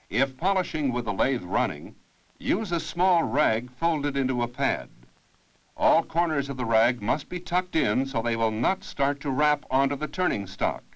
If polishing with the lathe running, use a small rag folded into a pad. All corners of the rag must be tucked in so they will not start to wrap onto the turning stock.